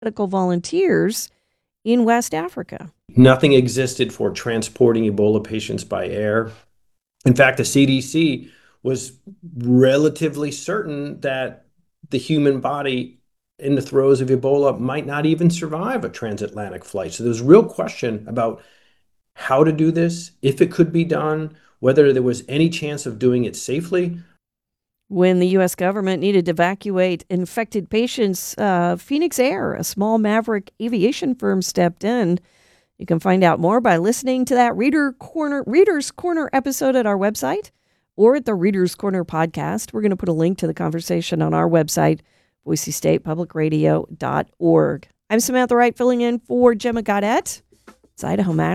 medical volunteers in West Africa. Nothing existed for transporting Ebola patients by air. In fact, the CDC was relatively certain that the human body in the throes of Ebola might not even survive a transatlantic flight. So there's real question about how to do this, if it could be done, whether there was any chance of doing it safely. When the U.S. government needed to evacuate infected patients, Phoenix Air, a small maverick aviation firm, stepped in. You can find out more by listening to that Reader's Corner episode at our website or at the Reader's Corner podcast. We're going to put a link to the conversation on our website, BoiseStatePublicRadio.org. I'm Samantha Wright, filling in for Gemma Gaudette. It's Idaho Matters.